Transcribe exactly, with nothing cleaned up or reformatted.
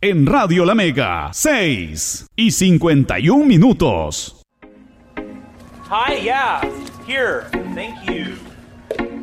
en Radio La Mega, seis y cincuenta y un minutos. Hi, yeah, here, thank you.